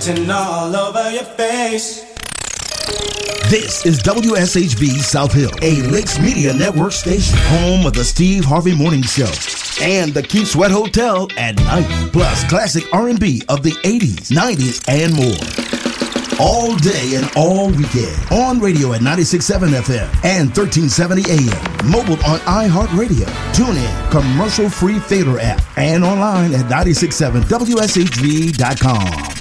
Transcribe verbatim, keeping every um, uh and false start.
dancing all over your face. This is W S H V South Hill, a Licks Media Network station, home of the Steve Harvey Morning Show and the Keep Sweat Hotel at night, plus classic R and B of the eighties, nineties, and more. All day and all weekend on radio at ninety-six point seven F M and thirteen seventy A M. Mobile on iHeartRadio. Tune in, commercial-free Fader app, and online at nine six seven W S H V dot com.